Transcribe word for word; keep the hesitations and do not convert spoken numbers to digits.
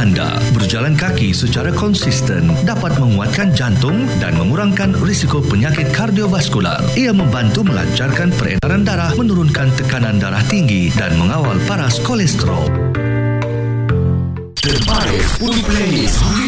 anda. Berjalan kaki secara konsisten dapat menguatkan jantung dan mengurangkan risiko penyakit kardiovaskular. Ia membantu melancarkan peredaran darah, menurunkan tekanan darah tinggi dan mengawal paras kolesterol. Terbaik sepuluh playlist